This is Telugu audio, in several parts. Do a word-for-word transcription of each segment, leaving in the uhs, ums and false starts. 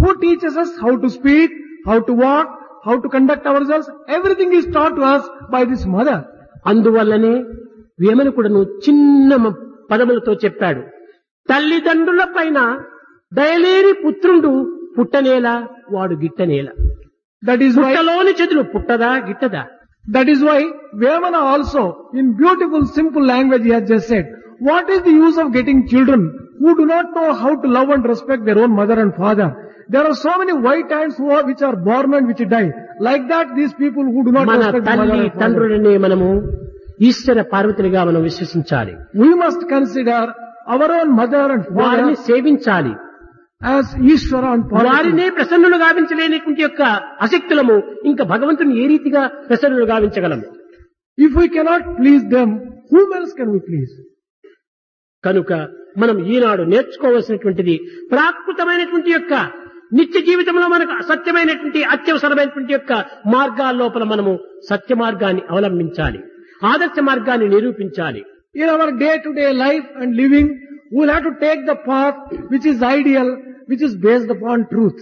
who teaches us how to speak, how to walk, how to conduct ourselves. Everything is taught to us by this mother. అందువల్లనే వేమనకుడను చిన్న మ- పదములతో చెప్పాడు. తల్లిదండ్రుల పైన దయలేని పుత్రుండు పుట్టనేల వాడు గిట్టనేల. That is why, పుట్టలోని చెదులు పుట్టదా గిట్టదా. that is why Vemana also, in beautiful simple language, he has just said, what is the use of getting children who do not know how to love and respect their own mother and father? There are so many white ants who are, which are born and which die. Like that, these people who do not మన respect their mother తల్లి and father. తండ్రులనే మనము ఈశ్వర పార్వతులుగా మనం విశ్వసించాలి. We must consider our own mother and వారిని father సేవించాలి. as Ishvara and Parvati. వారినే ప్రసన్నులు గావించలేనిటువంటి యొక్క అశక్తులము ఇంకా భగవంతుని ఏ రీతిగా ప్రసన్నులు గావించగలము. If we cannot please them, whom else can we please? కనుక మనం ఈనాడు నేర్చుకోవలసినటువంటిది ప్రాకృతమైనటువంటి యొక్క నిత్య జీవితంలో మనకు సత్యమైనటువంటి అత్యవసరమైనటువంటి యొక్క మార్గాల లోపల మనము సత్య మార్గాన్ని అవలంబించాలి, ఆదర్శ మార్గాన్ని నిరూపించాలి. In our day-to-day life and living, we will have to take the path which is ideal, which is based upon truth.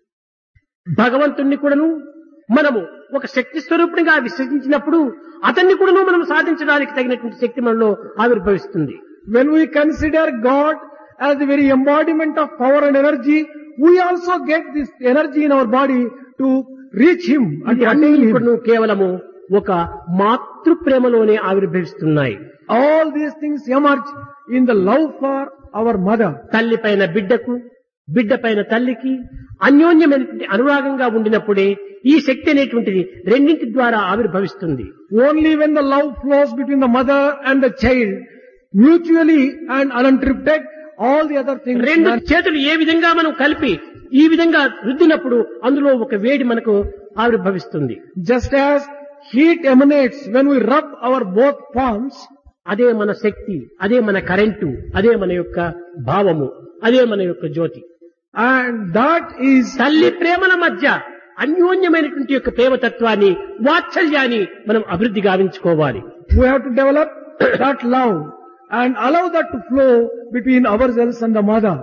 భగవంతుణ్ణి కూడాను మనము ఒక శక్తి స్వరూపునిగా విశ్వసించినప్పుడు అతన్ని కూడాను మనం సాధించడానికి తగినటువంటి శక్తి మనలో ఆవిర్భవిస్తుంది. When we consider God as the very embodiment of power and energy, we also get this energy in our body to reach Him and ఇది to అన్ని attain Him. కూడాను కేవలము ఒక మాతృ ప్రేమలోనే ఆవిర్భవిస్తున్నాయి. All these things emerge in the love for our mother. తల్లి పైన బిడ్డకు, బిడ్డ పైన తల్లికి అన్యోన్యమైనటువంటి అనురాగంగా ఉండినప్పుడే ఈ శక్తి అనేటువంటిది రెండింటి ద్వారా ఆవిర్భవిస్తుంది. Only when the love flows between the mother and the child, mutually and uninterrupted, all the other things. రెండు చేతులు ఏ విధంగా మనం కలిపి ఈ విధంగా రుద్దినప్పుడు అందులో ఒక వేడి మనకు ఆవిర్భవిస్తుంది. Just as heat emanates when we rub our both palms, అదే మన శక్తి, అదే మన కరెంటు, అదే మన యొక్క భావము, అదే మన యొక్క జ్యోతి. and that is తల్లి ప్రేమల మధ్య అన్యోన్యమైనటువంటి యొక్క ప్రేమతత్వాన్ని, వాత్సల్యాన్ని మనం అభివృద్ధి గావించుకోవాలి. we have to develop that love and allow that to flow between ourselves and the mother.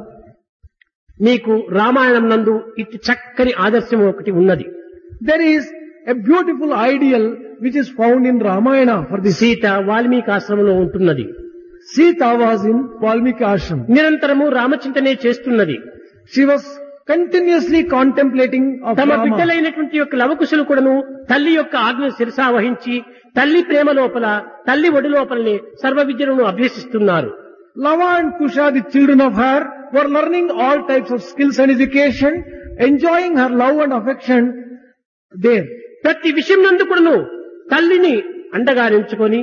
నీకు రామాయణం నందు ఇటు చక్కని ఆదర్శం ఒకటి ఉన్నది. There is a beautiful ideal which is found in Ramayana for this. Sita Valmiki ఆశ్రమంలో ఉంటున్నది. Sita was in Valmiki ashram. నిరంతరము రామచింతనే చేస్తున్నది. She was continuously contemplating of తమ Rama. బిడ్డలైనటువంటి యొక్క లవకుశులు కూడాను తల్లి యొక్క ఆజ్ఞ శిరసా వహించి తల్లి ప్రేమ లోపల, తల్లి ఒడి లోపలనే సర్వ విద్యలను అభ్యసిస్తున్నారు. Lava and Kusha, the children of her, were learning all types of skills and education, enjoying her love and affection there. ప్రతి విషయం నందు కూడాను తల్లిని అండగా ఎంచుకొని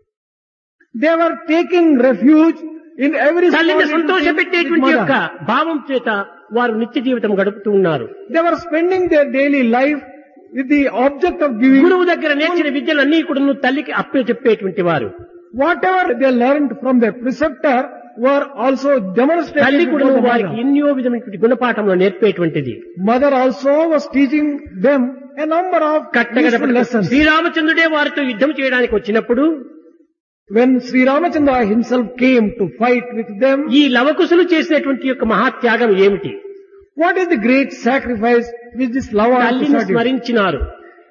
They were taking refuge in every తల్లిని small సంతోష little thing పెట్టేటువంటి with యొక్క mother. భావం చేత వారు నిత్య జీవితం గడుపుతూ ఉన్నారు. They were spending their daily life with the object of giving. గురువు దగ్గర నేర్చిన విద్యలన్నీ కూడా తల్లికి అప్పే చెప్పేటువంటి వారు. Whatever they learned from their preceptor were also demonstrated తల్లి before కూడా the వారికి mother. ఎన్నో విధమైనటువంటి గుణపాఠంలో నేర్పేటువంటిది. Mother also was teaching them a number of useful కట్టగడపటి lessons. శ్రీరామచంద్రుడే వారితో యుద్ధం చేయడానికి వచ్చినప్పుడు When Sri Ramachandra himself came to fight with them, ఈ లవకుశులు చేసినటువంటి యొక్క మహాత్యాగం ఏమిటి? what is the great sacrifice which this Lava and తల్లిని Kusha did? స్మరించినారు.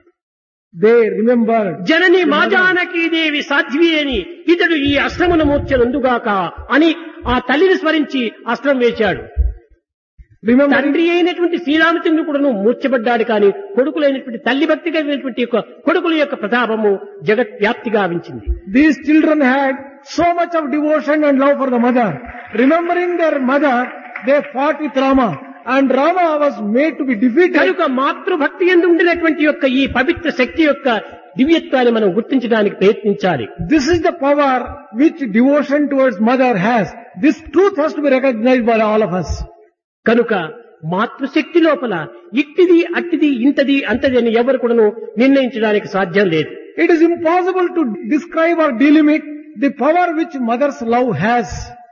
They remembered. జనని మాజానకీ దేవి సాధ్వి అని ఇతడు ఈ అస్త్రమును మూర్ఛనందుగాక అని ఆ తల్లిని స్మరించి అస్త్రం వేశాడు. Remember, తండ్రి అయినటువంటి శ్రీరామచంద్రుడు కూడాను మూర్ఛబడ్డాడు కానీ కొడుకులైనటువంటి తల్లి భక్తి కలిగినటువంటి యొక్క కొడుకుల యొక్క ప్రతాపము జగత్ వ్యాప్తిగా గావించింది. these children had so much of devotion and love for the mother. Remembering their mother, they fought with Rama, and Rama was made to be defeated. కనుక మాతృభక్తి యందు ఉండినటువంటి యొక్క ఈ పవిత్ర శక్తి యొక్క దివ్యత్వాన్ని మనం గుర్తించడానికి ప్రయత్నించాలి. This is the power which devotion towards mother has. This truth has to be recognized by all of us. కనుక మాతృశక్తి లోపల ఇట్టిది అట్టిది ఇంతది అంతది అని ఎవరు కూడాను నిర్ణయించడానికి సాధ్యం లేదు. It is impossible to describe or delimit the power which mother's love has.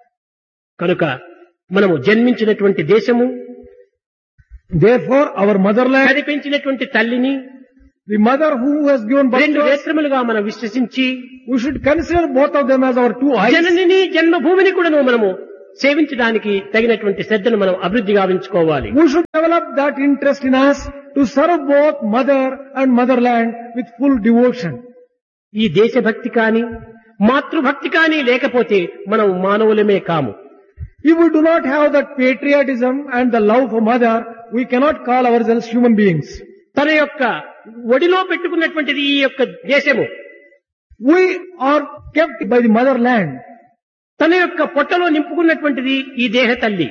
కనుక మనము జన్మించినటువంటి దేశము, Therefore, our motherland, కనిపించినటువంటి తల్లిని the mother who has given birth రెండు to us, నేత్రములుగా మనం విశ్వసించి we should consider both of them as our two eyes. జననిని జన్మభూమిని కూడాను మనము సేవించడానికి తగినటువంటి శ్రద్ధను మనం అభివృద్ధి గావించుకోవాలి. We should develop that interest in us to serve both mother and motherland with full devotion. ఈ దేశభక్తి కాని మాతృభక్తి కాని లేకపోతే మనం మానవులమే కాము. If we do not have that patriotism and the love for mother, we cannot call ourselves human beings. తన యొక్క ఒడిలో పెట్టుకున్నటువంటిది ఈ యొక్క దేశము. We are kept by the motherland. తన యొక్క పొట్టలో నింపుకున్నటువంటిది ఈ దేహ తల్లి.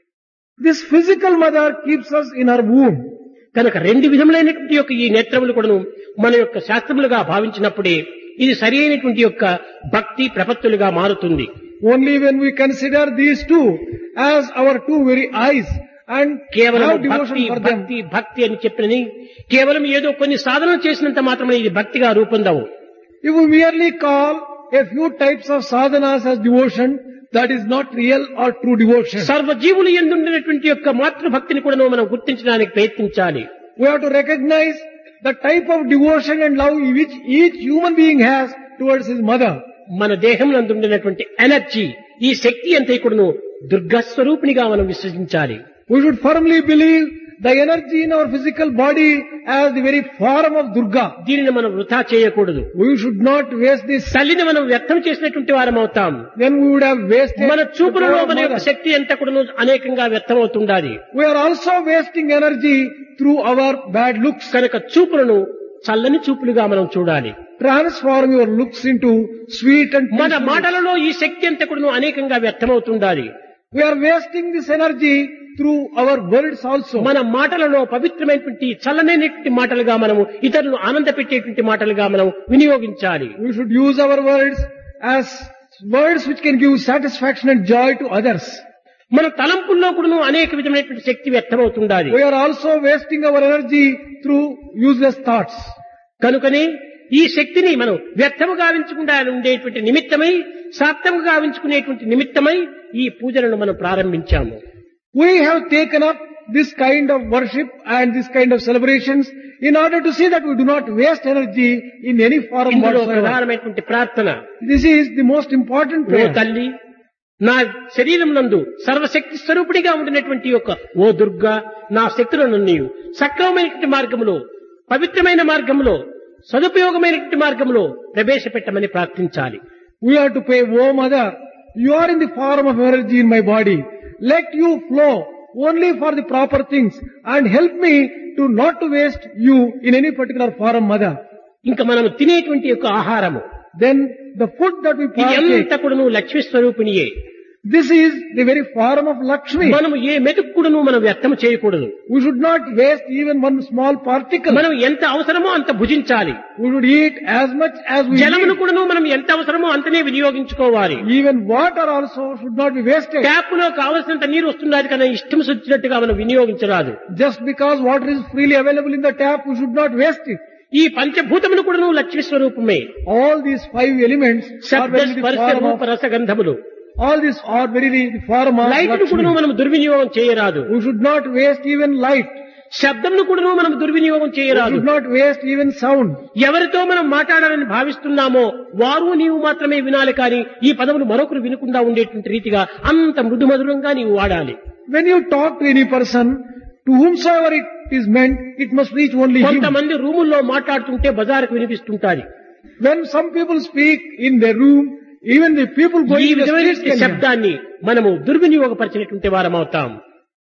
This physical mother keeps us in her womb. కనుక రెండు విధములైనటువంటి యొక్క ఈ నేత్రములు కూడాను మన యొక్క శాస్త్రములుగా భావించినప్పుడే ఇది సరి అయినటువంటి యొక్క భక్తి ప్రపత్తులుగా మారుతుంది. Only when we consider these two as our two very eyes and కేవలం have devotion భక్తి for them. భక్తి భక్తి అని చెప్పినని కేవలం ఏదో కొన్ని సాధనలు చేసినంత మాత్రమే ఇది భక్తిగా రూపొందవు. If we merely call a few types of sadhanas as devotion, that is not real or true devotion. సర్వజీవులు ఎందుండినటువంటి యొక్క మాతృభక్తిని కూడా మనం గుర్తించడానికి ప్రయత్నించాలి. We have to recognize the type of devotion and love which each human being has towards his mother. మన దేహంలో ఉండినటువంటి ఎనర్జీ ఈ శక్తి అంతా కూడాను దుర్గా స్వరూపిణిగా మనం విశ్వసించాలి. We should firmly believe the energy in our physical body as the very form of Durga. దీనిని మనం వృథా చేయకూడదు. We should not waste this. తల్లిని మనం వ్యర్థం చేసినటువంటి వారం అవుతాం. Then we would have wasted. మన చూపులలో the power of మన యొక్క mother. శక్తి అంతా కూడాను అనేకంగా వ్యర్థమవుతుండాలి. We are also wasting energy through our bad looks. కనుక చూపులను చల్లని చూపులుగా మనం చూడాలి. Transform your looks into sweet and మన peaceful. మాటలలో ఈ శక్తి అంతా కూడాను అనేకంగా వ్యర్థమవుతుండాలి. We are wasting this energy through our words also. మన మాటలలో పవిత్రమైనటువంటి చల్లనైనటువంటి మాటలుగా మనము ఇతరులను ఆనంద పెట్టేటువంటి మాటలుగా మనం వినియోగించాలి. We should use our words as words which can give satisfaction and joy to others. మన తలంపుల్లో కూడా అనేక విధమైనటువంటి శక్తి వ్యర్థమవుతుండాలి. We are also wasting our energy through useless thoughts. కనుకనే ఈ శక్తిని మనం వ్యర్థము గావించకుండా ఉండేటువంటి నిమిత్తమై సార్థము గావించుకునేటువంటి నిమిత్తమై ఈ పూజలను మనం ప్రారంభించాము. We have taken up this kind of worship and this kind of celebrations in order to see that we do not waste energy in any form ఇందులో whatsoever. ప్రధానమైనటువంటి ప్రార్థన, This is the most important oh prayer. తల్లి, నా శరీరం నందు సర్వశక్తి స్వరూపుడిగా ఉండినటువంటి యొక్క ఓ దుర్గా, నా శక్తులను నీవు సక్రమమైనటువంటి మార్గంలో, పవిత్రమైన మార్గంలో, సదుపయోగమైనటువంటి మార్గంలో ప్రవేశపెట్టమని ప్రార్థించాలి. We have to pray, "O Mother, you are in the form of energy in my body. Let you flow only for the proper things and help me to not to waste you in any particular form, Mother." ఇంకా మనం తినేటువంటి యొక్క ఆహారము, Then the food that we ఇది partake, ఎంత కూడాను Lakshmi స్వరూపిణియే. this is the very form of Lakshmi. మనము ఏ మెతుకు కూడాను మనం వ్యర్థం చేయకూడదు. We should not waste even one small particle. మనం ఎంత అవసరమో అంత భుజించాలి. We should eat as much as we జలమును need. కూడాను మనం ఎంత అవసరమో అంతనే వినియోగించుకోవాలి. Even water also should not be wasted. Tap లో కావలసినంత నీరు వస్తున్నది కదా, ఇష్టం వచ్చినట్టుగా మనం వినియోగించరాదు. Just because water is freely available in the tap, we should not waste it. ఈ పంచభూతములు కూడాను లక్ష్మీ స్వరూపమే. All these five elements are శబ్ద very the స్పర్శ form Roopa of, రసగంధములు. all these are very the form of light ను కూడాను Lakshmi. మనం దుర్వినియోగం చేయరాదు. We should not waste even light. శబ్దంను కూడాను మనం దుర్వినియోగం We చేయరాదు. should not waste even sound. ఎవరితో మనం మాట్లాడాలని భావిస్తున్నామో వారు నీవు మాత్రమే వినాలి, కానీ ఈ పదములు మరొకరు వినకుండా ఉండేటువంటి రీతిగా అంత మృదుమధురంగా నీవు వాడాలి. When you talk to any person, to whomsoever it is meant, it must reach only him. కొంతమంది రూముల్లో మాట్లాడుతుంటే బజారుకు వినిపిస్తుంటారు. When some people speak in their room, even the people ఈ going to the విధమైన streets can hear. శబ్దాన్ని మనము దుర్వినియోగపరిచినటువంటి వారం అవుతాం.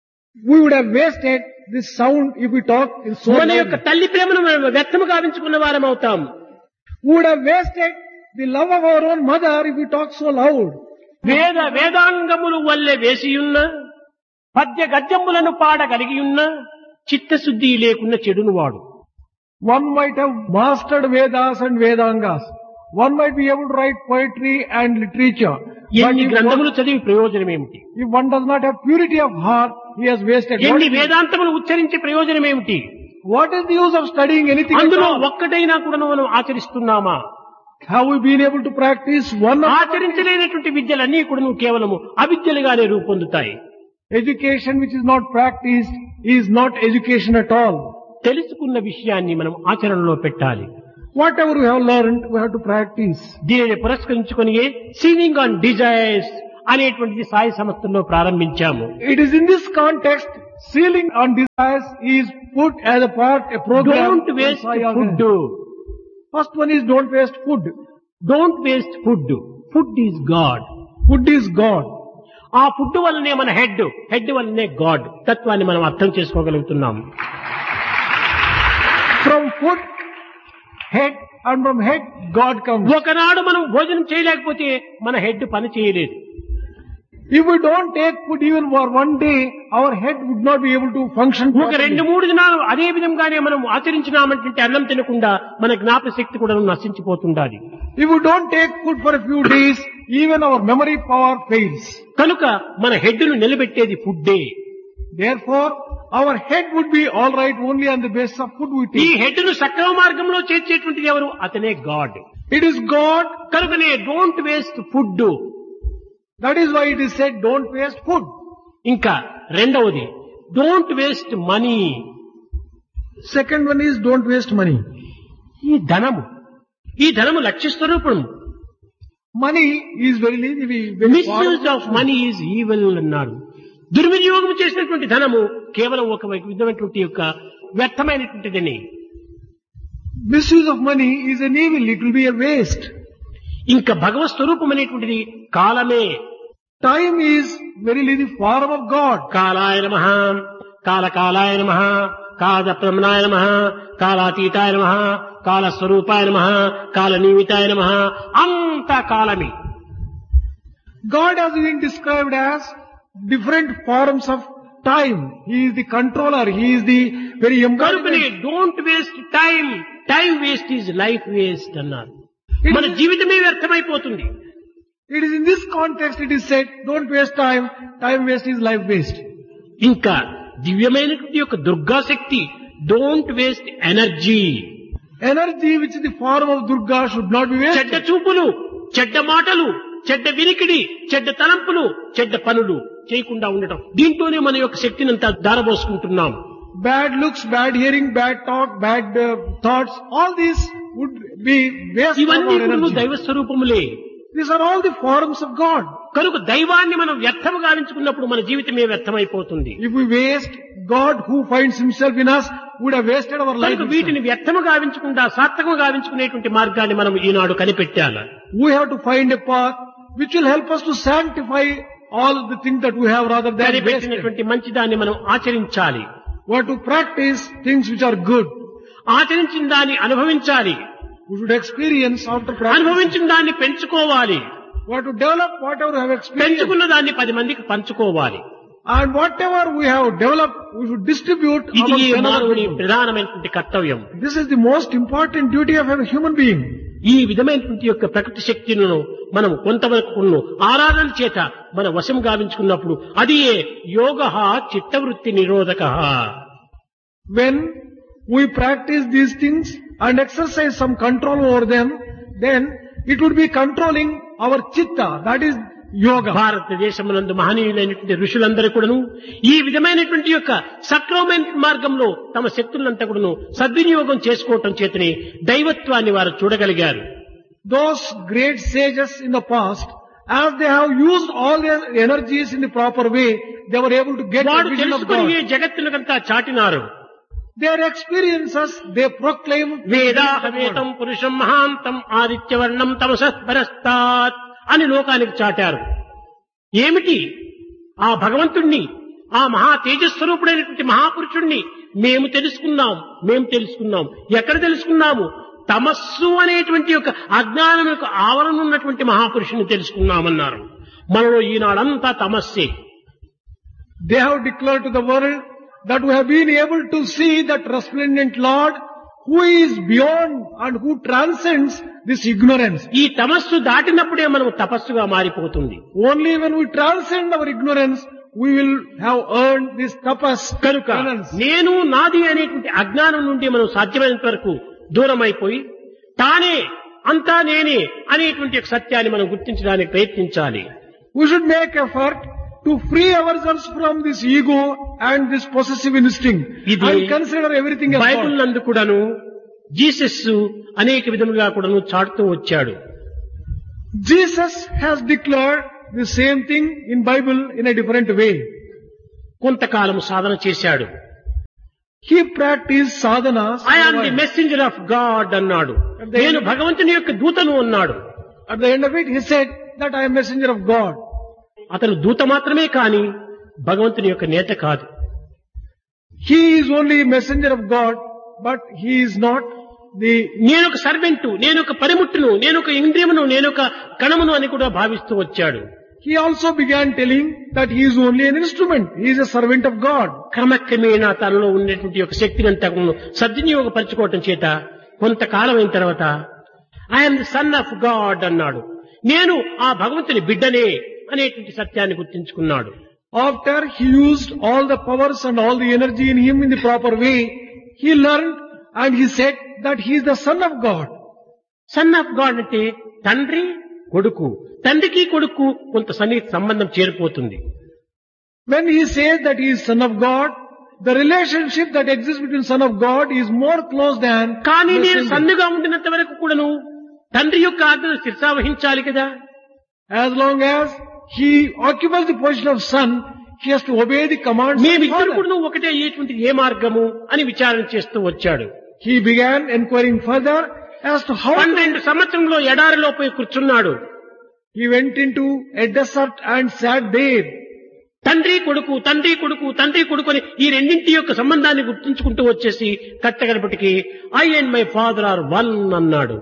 We would have wasted this sound if we talk in so మన యొక్క loud. తల్లి ప్రేమను మనం వ్యర్థము గావించుకున్న వారం అవుతాం. We would have wasted the love of our own mother if we talk so loud. వేద వేదాంగములు వల్లే వేసియున్న పద్య గద్యములను పాడగలిగియున్న చిత్తశుద్ధి లేకున్న చెడును వాడు. One might have mastered Vedas and Vedangas. One might be able to write poetry and literature. But ఎన్ని if గ్రంథములు one, చదివి ప్రయోజనం ఏమిటి? if one does not have purity of heart, he has wasted. ఎన్ని What, వేదాంతములు ఉచ్చరించి ప్రయోజనం ఏమిటి? what is the use of studying anything at అందులో all? ఒక్కటైనా కూడా మనం ఆచరిస్తున్నామా? Have we been able to practice one of ఆచరించలేనటువంటి విద్యలన్నీ కూడా కేవలము అవిద్యలుగానే రూపొందుతాయి. education which is not practiced is not education at all. తెలుసుకున్న విషయాన్ని మనం ఆచరణలో పెట్టాలి. Whatever we have learned, we have to practice. దీనిని పురస్కరించుకొని సీనింగ్ ఆన్ డిజైర్స్ అనేటువంటిది సాయి సంస్థల్లో ప్రారంభించాము. It is in this context, sealing on desires is put as a part, a program. Don't waste food. First one is don't waste food. Don't waste food. Food is God. Food is God. ఆ ఫుడ్ వల్లనే మన హెడ్ హెడ్ వల్లనే గాడ్ తత్వాన్ని మనం అర్థం చేసుకోగలుగుతున్నాం. From food, head, and from head, God comes. ఒకనాడు మనం భోజనం చేయలేకపోతే మన హెడ్ పని చేయలేదు. If we don't take food even for one day, our head would not be able to function ఒక రెండు properly. మూడు దినాలు అదే విధంగానే మనం ఆచరించినామంటే అన్నం తినకుండా మన జ్ఞాపశక్తి కూడా నశించిపోతుండాలి. If we don't take food for a few days, even our memory power fails. కనుక మన హెడ్ ను నిలబెట్టేది ఫుడ్డే. Therefore, our head would be all right only on the basis of food we ఈ take. హెడ్ ను సక్రమ మార్గంలో చేర్చేటువంటిది ఎవరు? అతనే గాడ్. It is God. కనుకనే don't waste food. That is why it is said, don't waste food. ఇంకా రెండవది don't waste money. Second one is don't waste money. ఈ ధనము ఈ ధనము లక్ష్య స్వరూపం. Money is very, very, very misuse of money is evil అన్నారు. దుర్వినియోగం చేసినటువంటి ధనము కేవలం ఒక విధమైనటువంటి యొక్క వ్యర్థమైనటువంటిదని. misuse of money is an evil. It will be a waste. ఇంకా భగవత్ స్వరూపం అనేటువంటిది కాలమే. Time is verily the form of God. కాలాయ నమః, కాలకాలాయ నమః, కాలప్రమణాయ నమః, కాలాతీతాయ నమః, కాలస్వరూపాయ నమః, కాలనిమితాయ నమః. అంతా కాలమే. God has been described as different forms of time. He is the controller. He is the very కనుకనే embodiment. Don't waste time. Time waste is life waste అన్నారు. మన జీవితమే వ్యర్థమైపోతుంది. It is in this context it is said, don't waste time. Time waste is life waste. ఇంకా దివ్యమైనటువంటి యొక్క Durga Shakti don't waste energy. Energy which is the form of Durga should not be చెడ్డ wasted. చూపులు, చెడ్డ మాటలు, చెడ్డ వినికిడి, చెడ్డ తలంపులు, చెడ్డ పనులు చేయకుండా ఉండటం, దీంతోనే మన యొక్క శక్తిని అంతా దారబోసుకుంటున్నాం. Bad looks, bad hearing, bad talk, bad uh, thoughts, all these would be waste of ఇవన్నీ our కూడా energy. దైవ స్వరూపములే. These are all the forms of God. కనుక దైవాన్ని మనం వ్యర్థము గావించుకున్నప్పుడు మన జీవితమే వ్యర్థమైపోతుంది. If we waste God who finds himself in us, would have wasted our life. కనుక వీటిని వ్యర్థము గావించకుండా సార్థకము గావించుకునేటువంటి మార్గాన్ని మనం ఈనాడు కనిపెట్టాలి. We have to find a path which will help us to sanctify all the things that we have rather than wasted. కనిపెట్టినటువంటి మంచిదాన్ని మనం ఆచరించాలి. We have to practice things which are good. ఆచరించిన దాన్ని అనుభవించాలి. We should experience after practice. అనుభవించిన దాన్ని పెంచుకోవాలి. We have to develop whatever we have experienced. పెంచుకున్న దాన్ని పది మందికి పంచుకోవాలి. And whatever we have developed, we should distribute ఇది among ఈ fellow మానవుని people. ప్రధానమైనటువంటి కర్తవ్యం. This is the most important duty of a human being. ఈ విధమైనటువంటి యొక్క ప్రకృతి శక్తిను మనం కొంతవరకు ఆరాధన చేత మన వశం గావించుకున్నప్పుడు అది యోగ చిత్తవృత్తి నిరోధక. When we practice these things and exercise some control over them, then it would be controlling our chitta. That is yoga. భారతదేశమునందు మహనీయులైనటువంటి ఋషులందరూ కూడాను ఈ విధమైనటువంటి యొక్క సక్రమమైన మార్గంలో తమ శక్తులంతా కూడాను సద్వినియోగం చేసుకోవటం చేతనే దైవత్వాన్ని వారు చూడగలిగారు. Those great sages in the past, as they have used all their energies in the proper way, they were able to get a వాడు vision of తెలుసుకుని ఈ God. జగత్తులకంతా చాటినారు. Their experiences, they proclaim వేదాహవేతం పురుషం మహాంతం ఆదిత్యవర్ణం తమసఃపరస్తాత్ అని లోకానికి చాటారు. ఏమిటి? ఆ భగవంతుణ్ణి, ఆ మహా తేజస్వరూపుడైనటువంటి మహాపురుషుణ్ణి మేము తెలుసుకున్నాం, మేము తెలుసుకున్నాం. ఎక్కడ తెలుసుకున్నాము? తమస్సు అనేటువంటి ఒక అజ్ఞానం యొక్క ఆవరణ ఉన్నటువంటి మహాపురుషుని తెలుసుకున్నామన్నారు. మనలో ఈనాడంతా తమస్సే. They have declared to the world that we have been able to see that resplendent Lord who is beyond and who transcends this ignorance. ఈ తమస్సు దాటినప్పుడే మనం తపస్సుగా మారిపోతుంది. Only when we transcend our ignorance, we will have earned this tapas. కనుక penance. నేను నాది అనేటువంటి అజ్ఞానం నుండి మనం సాధ్యమైనంత వరకు దూరం అయిపోయి తానే అంతా నేనే అనేటువంటి ఒక సత్యాన్ని మనం గుర్తించడానికి ప్రయత్నించాలి. We should make effort to free ourselves from this ego and this possessive instinct ఇది and consider everything as Bible God. నందు కూడాను జీసస్ అనేక విధములుగా కూడాను చాటుతూ వచ్చాడు. Jesus has declared the same thing in Bible in a different way. కొంతకాలం సాధన చేశాడు. He practiced sadhanas. I am the messenger of God అన్నాడు. నేను భగవంతుని యొక్క దూతను అన్నాడు. At the end of it, he said that I am messenger of God. అతను దూత మాత్రమే కాని భగవంతుని యొక్క నేత కాదు. He is only messenger of God, but he is not the. నేనొక సర్వెంటు, నేనొక పనిముట్టును, నేనొక ఇంద్రియమును, నేనొక కణమును అని కూడా భావిస్తూ వచ్చాడు. He also began telling that he is only an instrument. He is a servant of God. క్రమక్రమేణా తనలో ఉన్నటువంటి ఒక శక్తిని అంతా సద్వినియోగపరచుకోవటం చేత కొంతకాలం అయిన తర్వాత I'm the son of God అన్నాడు. నేను ఆ భగవంతుని బిడ్డనే అనేటువంటి సత్యాన్ని గుర్తించుకున్నాడు. After he used all the powers and all the energy in him in the proper way, he learned and he said that he is the son of God. Son of God అంటే తండ్రి కొడుకు, తండ్రికి కొడుకు కొంత సన్నిహిత సంబంధం చేరిపోతుంది. When he says that he is son of God, the relationship that exists between son of God is more close than. కానీ నేను సన్నుగా ఉండినంత వరకు కూడాను తండ్రి యొక్క ఆజ్ఞను శిరసావహించాలి కదా. As long as he occupies the position of son, he has to obey the commands of మేమిద్దరు father. కూడా ఒకటే అయ్యేటువంటి ఏ మార్గము అని విచారణ చేస్తూ వచ్చాడు. He began inquiring further as to how. పన్నెండు సంవత్సరంలో ఎడారిలో పోయి కూర్చున్నాడు. He went into a desert and sat there. తండ్రి కొడుకు, తండ్రి కొడుకు, తండ్రి కొడుకు అని ఈ రెండింటి యొక్క సంబంధాన్ని గుర్తించుకుంటూ వచ్చేసి కట్టగడపటికి I and my father are one అన్నాడు.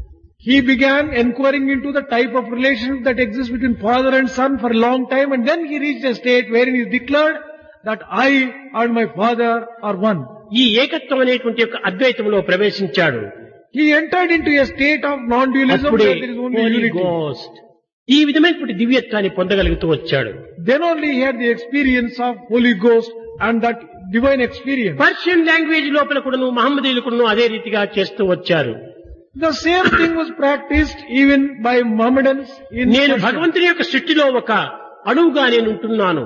He began inquiring into the type of relationship that exists between father and son for a long time, and then he reached a state wherein he declared that I and my father are one. ఈ ఏకత్వం అనేటువంటి యొక్క అద్వైతంలో ప్రవేశించాడు. He entered into a state of non-dualism అప్పుడే where there is only Holy unity. Ghost ఈ విధమైనటువంటి దివ్యత్వాన్ని పొందగలుగుతూ వచ్చాడు. Then only he had the experience of Holy Ghost and that divine experience. Persian language లోపల కూడాను మహమ్మదీయులు కూడాను అదే రీతిగా చేస్తూ వచ్చారు. The same thing was practiced even by Mohammedans in నేను Persia. భగవంతుని యొక్క సృష్టిలో ఒక అణువుగా నేను ఉంటున్నాను.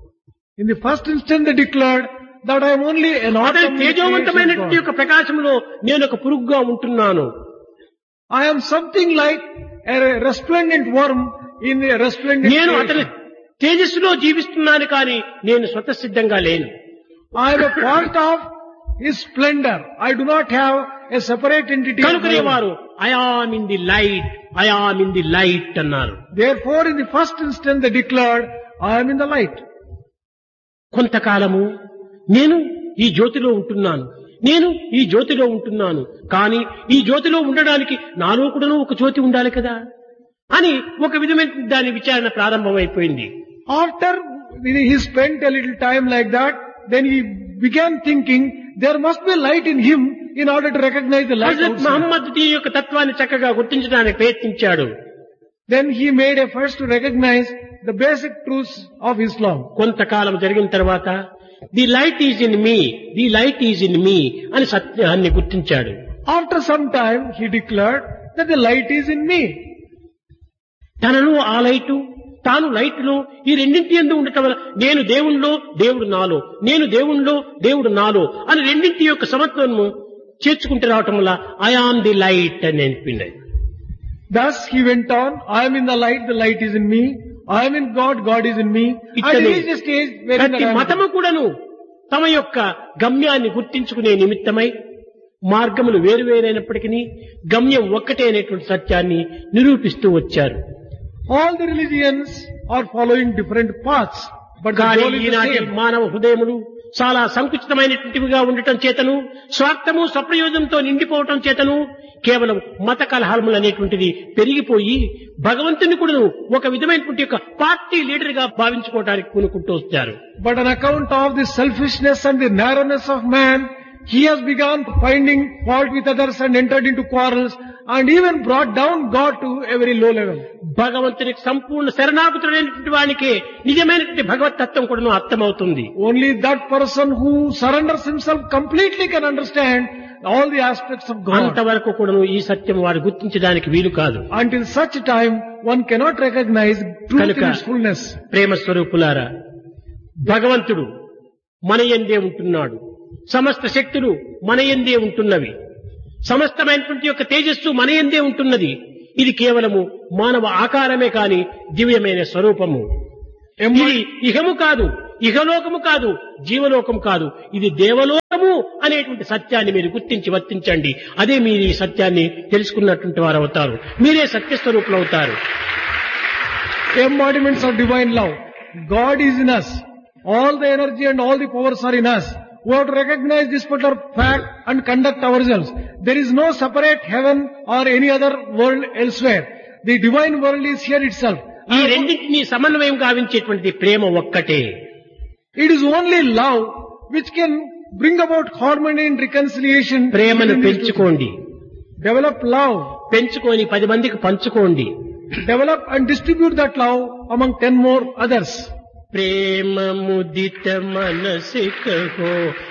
In the first instance they declared that I am only an అతని atom in the creation తేజోవంతమైనటువంటి of God. యొక్క ప్రకాశంలో నేను ఒక పురుగుగా ఉంటున్నాను. I am something like a resplendent worm in the resplendent నేను అతని creation. తేజస్సులో జీవిస్తున్నాను కానీ నేను స్వతసిద్ధంగా లేను. I am a part of his splendor. I do not have a separate entity. of కనుకనే my own. వారు I am in the light, I am in the light అన్నారు. Therefore, in the first instance, they declared, I am in the light. కొంతకాలము నేను ఈ జ్యోతిలో ఉంటున్నాను, నేను ఈ జ్యోతిలో ఉంటున్నాను, కానీ ఈ జ్యోతిలో ఉండడానికి నాలో కూడాను ఒక జ్యోతి ఉండాలి కదా అని ఒక విధమైన దాని విచారణ ప్రారంభమైపోయింది. After he spent a little time like that, then he began thinking, there must be light in him in order to recognize the light Hazrat outside. Mohammed దీని యొక్క తత్వాన్ని చక్కగా గుర్తించడానికి ప్రయత్నించాడు. Then he made efforts to recognize the basic truths of Islam. కొంతకాలం జరిగిన తర్వాత the light is in me, the light is in me అని సత్యాన్ని గుర్తించాడు. After some time, he declared that the light is in me. తనను ఆ లైటు, తాను లైట్లో ఈ రెండింటి యందు ఉండటం వల్ల నేను దేవుణ్ణిలో, దేవుడు నాలో, నేను దేవుణ్ణిలో, దేవుడు నాలో అని రెండింటి యొక్క సమత్వము చేర్చుకుంటూ రావటం వల్ల ఐ ఆమ్ ది లైట్ అని అనిపింది. Thus he went on, I am in the light, the light is in me. I am in God, God is in me. And he ఇట్లనే reached a stage where ప్రతి మతము కూడాను తమ యొక్క గమ్యాన్ని గుర్తించుకునే నిమిత్తమై మార్గములు వేరువేరైనప్పటికీ గమ్యం ఒక్కటే అనేటువంటి సత్యాన్ని నిరూపిస్తూ వచ్చారు. all the religions are following different paths, but the కానీ goal is the ఈనాటి same. మానవ హృదయములు చాలా సంకుచితమైనటువంటివిగా ఉండటం చేతను, స్వార్థము స్వప్రయోజనంతో నిండిపోవటం చేతను కేవలం మత కలహాలములు అనేటువంటిది పెరిగిపోయి భగవంతుని కూడా ఒక విధమైనటువంటి ఒక పార్టీ లీడర్ గా భావించుకోవడానికి పూనుకుంటూ వచ్చారు. But on account of the selfishness and the narrowness of man, he has begun finding fault with others and entered into quarrels and even brought down God to a very low level. భగవంతునికి సంపూర్ణ శరణాగతుడైనటువంటి వానికి నిజమైనటువంటి భగవత్ తత్వం కూడా అర్థమవుతుంది. Only that person who surrenders himself completely can understand all the aspects of God. అంతవరకు కూడా ఈ సత్యం వారు గుర్తించడానికి వీలు కాదు. Until such time, one cannot recognize truth కనుక in its fullness. ప్రేమ స్వరూపులారా, భగవంతుడు మన యందే ఉంటున్నాడు. సమస్త శక్తులు మన యందే ఉంటున్నవి. సమస్తమైనటువంటి యొక్క తేజస్సు మన యందే ఉంటున్నది. ఇది కేవలము మానవ ఆకారమే కాని దివ్యమైన స్వరూపము. ఇది ఇహము కాదు, ఇహలోకము కాదు, జీవలోకము కాదు, ఇది దేవలోకము అనేటువంటి సత్యాన్ని మీరు గుర్తించి వర్తించండి. అదే మీరు ఈ సత్యాన్ని తెలుసుకున్నటువంటి వారు అవుతారు. మీరే సత్యస్వరూపులు అవుతారు. Embodiments of divine love. God is in us. All the energy and all the powers are in us. We have to recognize this particular fact and conduct ourselves. There is no separate heaven or any other world elsewhere. The divine world is here itself. ఈ రెండింటినీ సమన్వయం గావించేటువంటి ప్రేమ ఒక్కటే. It is only love which can bring about harmony and reconciliation. ప్రేమను పెంచుకోండి. Develop love. పెంచుకొని పది మందికి పంచుకోండి. Develop and distribute that love among ten more others. ప్రేమ ముదిత మనసిక హో